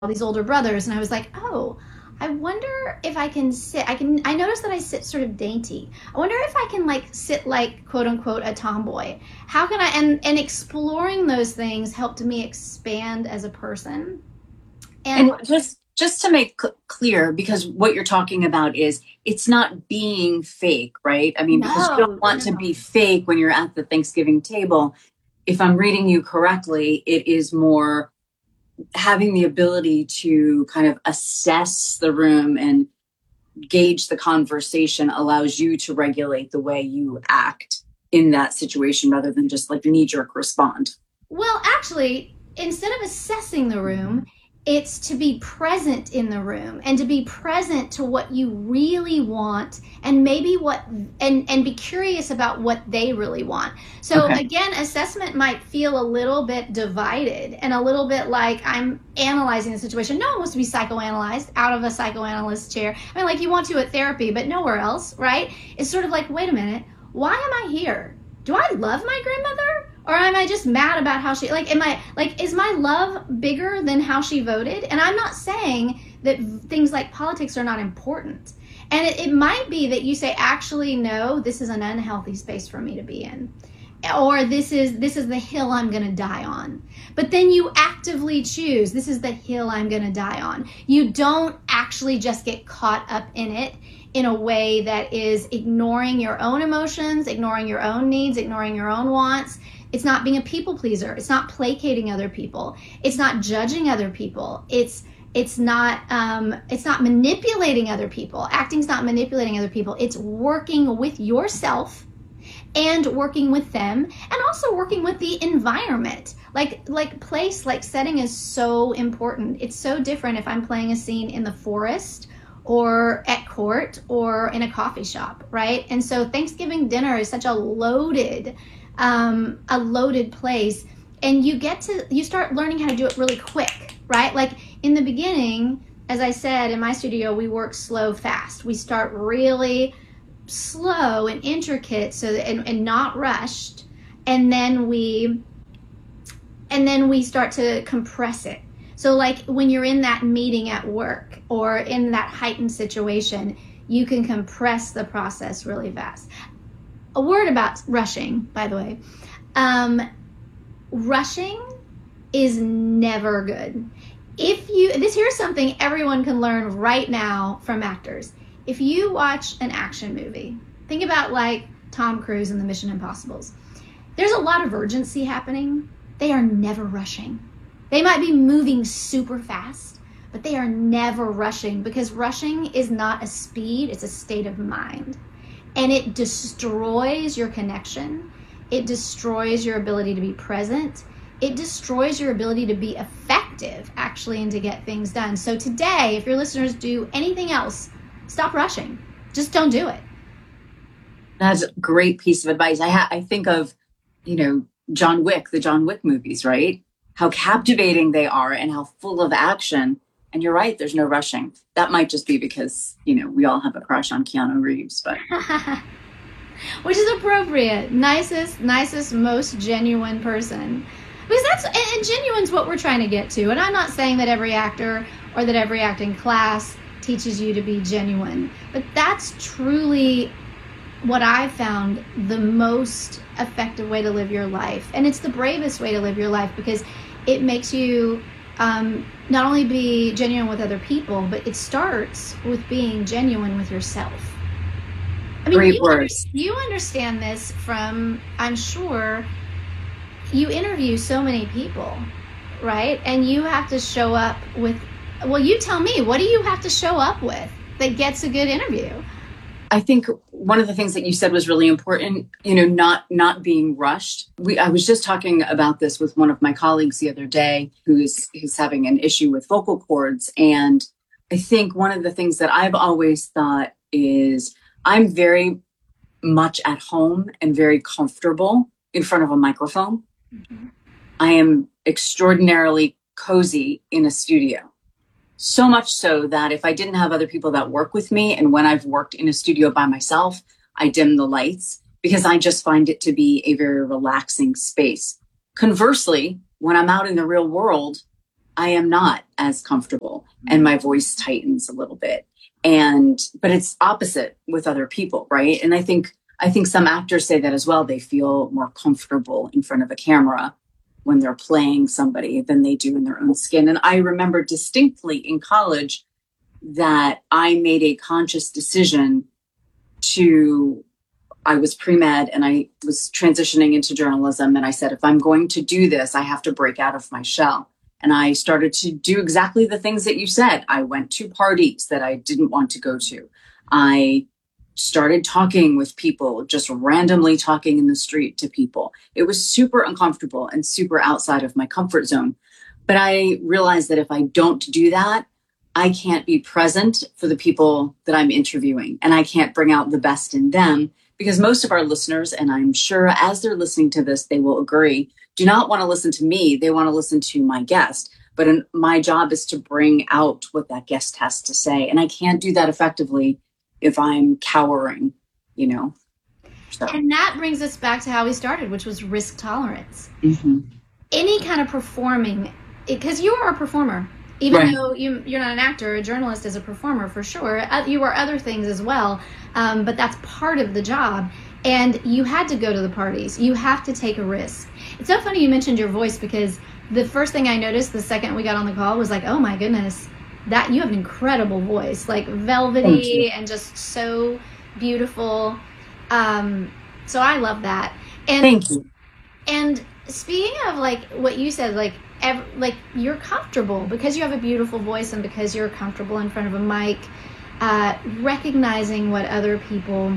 all these older brothers, and I was like, oh, I wonder if I can sit. I noticed that I sit sort of dainty. I wonder if I can like sit like quote unquote a tomboy. How can I, and exploring those things helped me expand as a person. And And just to make clear, because what you're talking about is it's not being fake, right? I mean, because you don't no, want to no. be fake when you're at the Thanksgiving table. If I'm reading you correctly, it is more having the ability to kind of assess the room and gauge the conversation allows you to regulate the way you act in that situation rather than just like knee jerk respond. Well, actually, instead of assessing the room, it's to be present in the room and to be present to what you really want, and maybe what, and be curious about what they really want. So Okay. again, assessment might feel a little bit divided and a little bit like I'm analyzing the situation. No one wants to be psychoanalyzed out of a psychoanalyst chair. I mean, like you want to at therapy, but nowhere else, right? It's sort of like, wait a minute, why am I here? Do I love my grandmother? Or am I just mad about how she, like, am I, like, is my love bigger than how she voted? And I'm not saying that things like politics are not important. And it might be that you say, actually, no, this is an unhealthy space for me to be in. Or this is the hill I'm going to die on. But then you actively choose, this is the hill I'm going to die on. You don't actually just get caught up in it in a way that is ignoring your own emotions, ignoring your own needs, ignoring your own wants. It's not being a people pleaser. It's not placating other people. It's not judging other people. It's not manipulating other people. Acting's not manipulating other people. It's working with yourself and working with them, and also working with the environment. Like place, like setting is so important. It's so different if I'm playing a scene in the forest or at court or in a coffee shop, right? And so Thanksgiving dinner is such a loaded place, and you start learning how to do it really quick, right? Like in the beginning, as I said, in my studio, we work slow fast. We start really slow and intricate, so that, and not rushed, and then we start to compress it. So like when you're in that meeting at work or in that heightened situation, you can compress the process really fast. A word about rushing, by the way. um, Rushing is never good. Here's something everyone can learn right now from actors. If you watch an action movie, think about like Tom Cruise and the Mission Impossibles. There's a lot of urgency happening. They are never rushing. They might be moving super fast, but they are never rushing, because rushing is not a speed, it's a state of mind. And it destroys your connection. It destroys your ability to be present. It destroys your ability to be effective, actually, and to get things done. So today, if your listeners do anything else, stop rushing. Just don't do it. That's a great piece of advice. I think of, John Wick, the John Wick movies, right? How captivating they are and how full of action. And you're right, there's no rushing. That might just be because, we all have a crush on Keanu Reeves, but Which is appropriate. Nicest, most genuine person. Because and genuine's what we're trying to get to. And I'm not saying that every actor or that every acting class teaches you to be genuine, but that's truly what I found the most effective way to live your life. And it's the bravest way to live your life, because it makes you not only be genuine with other people, but it starts with being genuine with yourself. I mean, great words. you understand this from, I'm sure, you interview so many people, right? And you have to show up with, well, you tell me, what do you have to show up with that gets a good interview? I think one of the things that you said was really important, not being rushed. I was just talking about this with one of my colleagues the other day who's having an issue with vocal cords. And I think one of the things that I've always thought is I'm very much at home and very comfortable in front of a microphone. Mm-hmm. I am extraordinarily cozy in a studio. So much so that if I didn't have other people that work with me, and when I've worked in a studio by myself, I dim the lights because I just find it to be a very relaxing space. Conversely, when I'm out in the real world, I am not as comfortable and my voice tightens a little bit. But it's opposite with other people, right? And I think some actors say that as well. They feel more comfortable in front of a camera when they're playing somebody than they do in their own skin. And I remember distinctly in college that I made a conscious decision I was pre-med and I was transitioning into journalism. And I said, if I'm going to do this, I have to break out of my shell. And I started to do exactly the things that you said. I went to parties that I didn't want to go to. I started talking with people, just randomly talking in the street to people. It was super uncomfortable and super outside of my comfort zone. But I realized that if I don't do that, I can't be present for the people that I'm interviewing, and I can't bring out the best in them, because most of our listeners, and I'm sure as they're listening to this, they will agree, do not want to listen to me. They want to listen to my guest. But my job is to bring out what that guest has to say. And I can't do that effectively if I'm cowering, So. And that brings us back to how we started, which was risk tolerance. Mm-hmm. Any kind of performing, because you are a performer. Even though you're not an actor, a journalist is a performer for sure. You are other things as well, but that's part of the job. And you had to go to the parties. You have to take a risk. It's so funny you mentioned your voice, because the first thing I noticed the second we got on the call was like, oh my goodness, that you have an incredible voice, like velvety and just so beautiful. So I love that. And thank you. And speaking of like what you said, like you're comfortable because you have a beautiful voice and because you're comfortable in front of a mic, recognizing what other people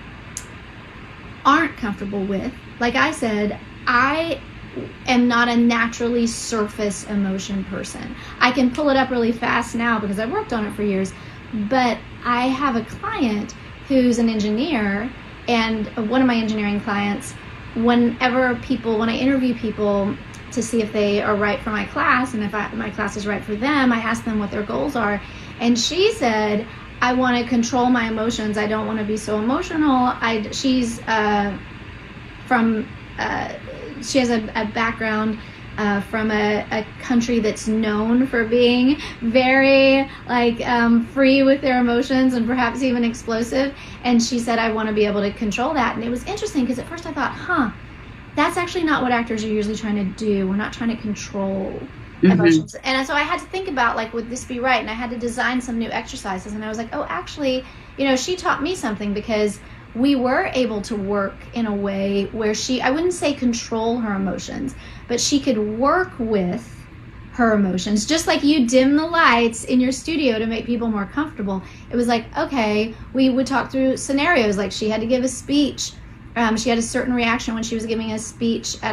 aren't comfortable with. Like I said, I am not a naturally surface emotion person. I can pull it up really fast now because I've worked on it for years, but I have a client who's an engineer, and one of my engineering clients, when I interview people to see if they are right for my class, and if my class is right for them, I ask them what their goals are. And she said, I want to control my emotions. I don't want to be so emotional. She has a background from a country that's known for being very free with their emotions and perhaps even explosive. And she said, I want to be able to control that. And it was interesting because at first I thought, that's actually not what actors are usually trying to do. We're not trying to control emotions. And so I had to think about, would this be right? And I had to design some new exercises. And I was like, oh, actually, she taught me something, because we were able to work in a way where I wouldn't say control her emotions, but she could work with her emotions. Just like you dim the lights in your studio to make people more comfortable. It was like, okay, we would talk through scenarios. Like she had to give a speech. She had a certain reaction when she was giving a speech at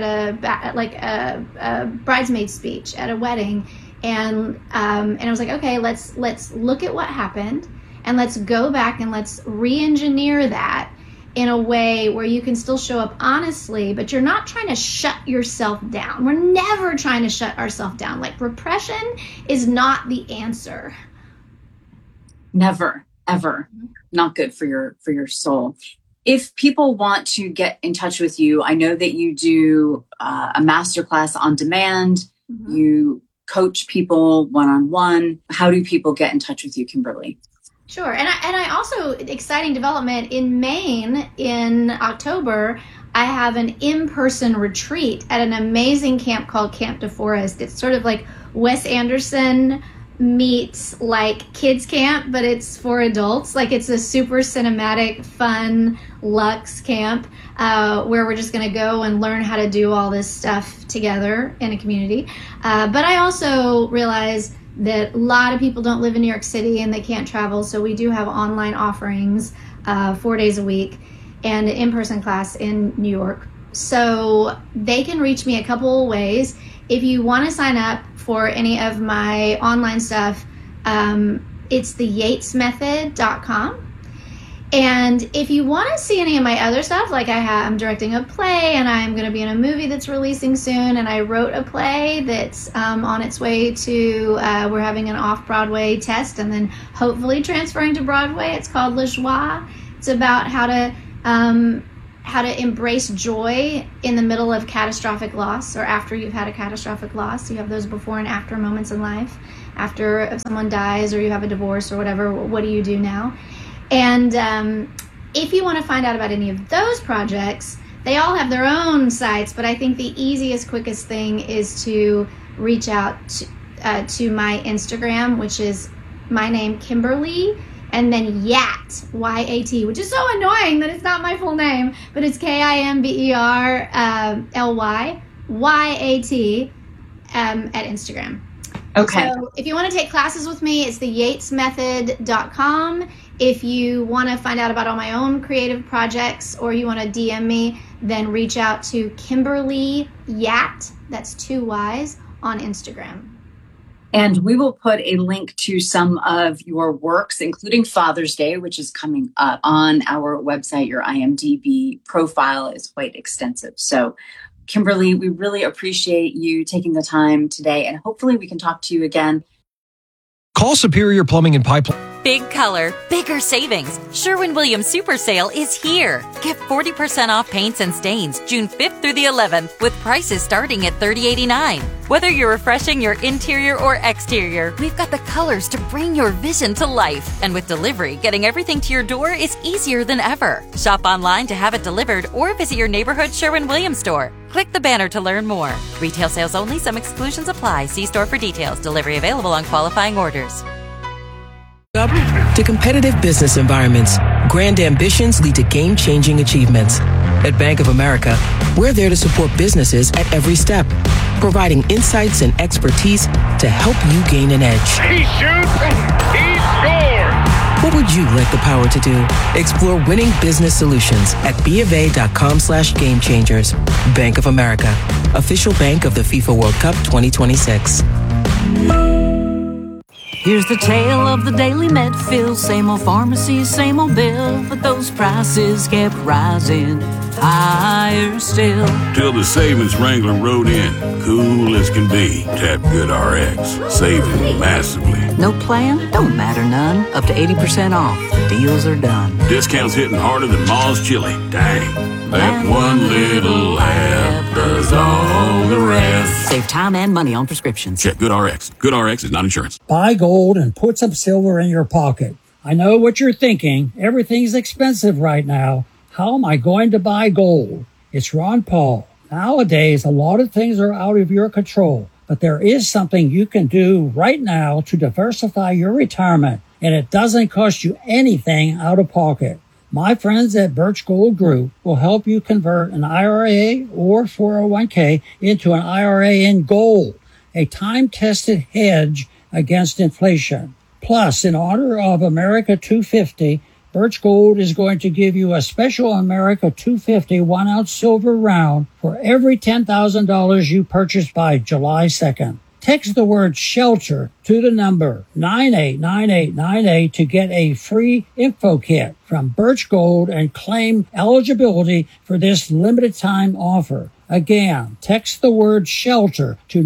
a bridesmaid speech at a wedding, and I was like, okay, let's look at what happened, and let's go back and let's re-engineer that in a way where you can still show up honestly, but you're not trying to shut yourself down. We're never trying to shut ourselves down. Like, repression is not the answer. Never, ever. Not good for your soul. If people want to get in touch with you, I know that you do a masterclass on demand. Mm-hmm. You coach people one-on-one. How do people get in touch with you, Kimberly? Sure. And I also, exciting development in Maine in October, I have an in-person retreat at an amazing camp called Camp DeForest. It's sort of like Wes Anderson meets kids camp, but it's for adults. It's a super cinematic, fun, luxe camp where we're just going to go and learn how to do all this stuff together in a community. But I also realize that a lot of people don't live in New York City and they can't travel, so we do have online offerings 4 days a week and an in-person class in New York. So they can reach me a couple ways. If you want to sign up for any of my online stuff, it's theyatesmethod.com. And if you want to see any of my other stuff, I'm directing a play, and I'm going to be in a movie that's releasing soon, and I wrote a play that's on its way to, we're having an off-Broadway test and then hopefully transferring to Broadway. It's called Le Joie. It's about how how to embrace joy in the middle of catastrophic loss, or after you've had a catastrophic loss. You have those before and after moments in life. After someone dies or you have a divorce or whatever, what do you do now? And if you want to find out about any of those projects, they all have their own sites, but I think the easiest, quickest thing is to reach out to my Instagram, which is my name, Kimberly, and then Yat, Y-A-T, which is so annoying that it's not my full name, but it's Kimberly, Y-A-T, at Instagram. Okay. So if you want to take classes with me, it's theyatesmethod.com. If you want to find out about all my own creative projects, or you want to DM me, then reach out to Kimberly Yat, that's 2 Y's, on Instagram. And we will put a link to some of your works, including Father's Day, which is coming up on our website. Your IMDb profile is quite extensive. So, Kimberly, we really appreciate you taking the time today, and hopefully we can talk to you again. Call Superior Plumbing and Pipeline. Big color, bigger savings. Sherwin-Williams Super Sale is here. Get 40% off paints and stains June 5th through the 11th with prices starting at $30.89. Whether you're refreshing your interior or exterior, we've got the colors to bring your vision to life. And with delivery, getting everything to your door is easier than ever. Shop online to have it delivered or visit your neighborhood Sherwin-Williams store. Click the banner to learn more. Retail sales only. Some exclusions apply. See store for details. Delivery available on qualifying orders. To competitive business environments, grand ambitions lead to game-changing achievements. At Bank of America, we're there to support businesses at every step, providing insights and expertise to help you gain an edge. He shoots, he scores! What would you like the power to do? Explore winning business solutions at BofA.com/gamechangers. Bank of America, official bank of the FIFA World Cup 2026. Here's the tale of the Daily Medfill. Same old pharmacy, same old bill, but those prices kept rising higher still. Till the savings wrangler rode in, cool as can be. Tap GoodRx, saving massively. No plan? Don't matter none. Up to 80% off. The deals are done. Discounts hitting harder than Ma's chili. Dang, that one little app does all the rest. Save time and money on prescriptions. Check GoodRx. GoodRx is not insurance. Buy gold and put some silver in your pocket. I know what you're thinking. Everything's expensive right now. How am I going to buy gold? It's Ron Paul. Nowadays, a lot of things are out of your control, but there is something you can do right now to diversify your retirement, and it doesn't cost you anything out of pocket. My friends at Birch Gold Group will help you convert an IRA or 401k into an IRA in gold, a time-tested hedge against inflation. Plus, in honor of America 250, Birch Gold is going to give you a special America 250 1-ounce silver round for every $10,000 you purchase by July 2nd. Text the word SHELTER to the number 989898 to get a free info kit from Birch Gold and claim eligibility for this limited time offer. Again, text the word SHELTER to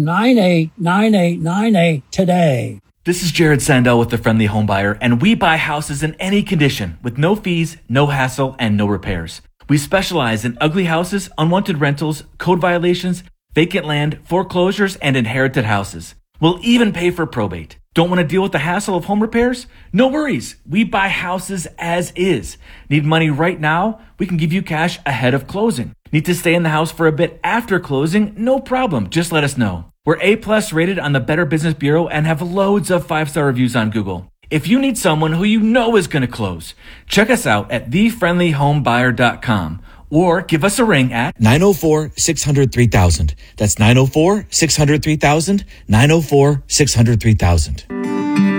989898 today. This is Jared Sandell with The Friendly Home Buyer, and we buy houses in any condition with no fees, no hassle, and no repairs. We specialize in ugly houses, unwanted rentals, code violations, vacant land, foreclosures, and inherited houses. We'll even pay for probate. Don't want to deal with the hassle of home repairs? No worries. We buy houses as is. Need money right now? We can give you cash ahead of closing. Need to stay in the house for a bit after closing? No problem. Just let us know. We're A+ rated on the Better Business Bureau and have loads of 5-star reviews on Google. If you need someone who you know is going to close, check us out at thefriendlyhomebuyer.com or give us a ring at 904-600-3000. That's 904-600-3000, 904-600-3000.